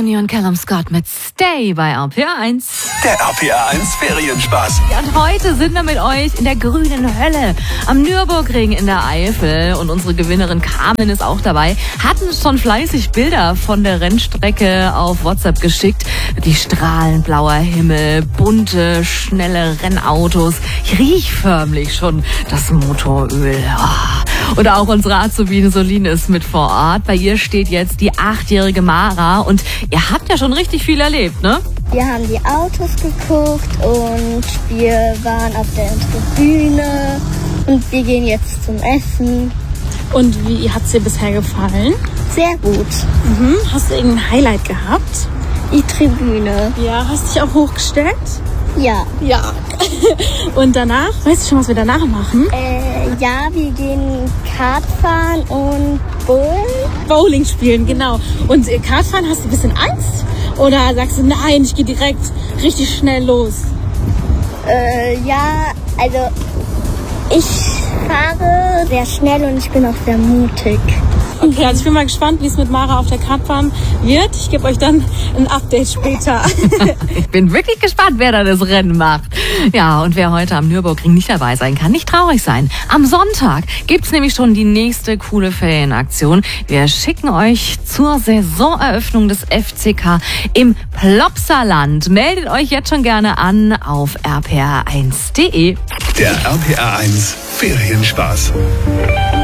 Junior und Callum Scott mit Stay bei RPR1. Der RPR1 Ferienspaß. Ja, und heute sind wir mit euch in der grünen Hölle am Nürburgring in der Eifel. Und unsere Gewinnerin Carmen ist auch dabei. Hatten schon fleißig Bilder von der Rennstrecke auf WhatsApp geschickt. Wirklich strahlend blauer Himmel, bunte, schnelle Rennautos. Ich riech förmlich schon das Motoröl. Oh. Und auch unsere Azubine Soline ist mit vor Ort. Bei ihr steht jetzt die 8-jährige Mara. Und ihr habt ja schon richtig viel erlebt, ne? Wir haben die Autos geguckt und wir waren auf der Tribüne und wir gehen jetzt zum Essen. Und wie hat es dir bisher gefallen? Sehr gut. Hast du irgendein Highlight gehabt? Die Tribüne. Ja, hast du dich auch hochgestellt? Ja. Ja. Und danach? Weißt du schon, was wir danach machen? Ja, wir gehen Kart fahren und Bowling spielen, genau. Und Kartfahren, hast du ein bisschen Angst? Oder sagst du, nein, ich gehe direkt richtig schnell los? Ja, also ich fahre sehr schnell und ich bin auch sehr mutig. Okay, also ich bin mal gespannt, wie es mit Mara auf der Kartbahn wird. Ich gebe euch dann ein Update später. Ich bin wirklich gespannt, wer da das Rennen macht. Ja, und wer heute am Nürburgring nicht dabei sein kann, nicht traurig sein. Am Sonntag gibt's nämlich schon die nächste coole Ferienaktion. Wir schicken euch zur Saisoneröffnung des FCK im Plopsaland. Meldet euch jetzt schon gerne an auf rpr1.de. Der RPR1 Ferienspaß.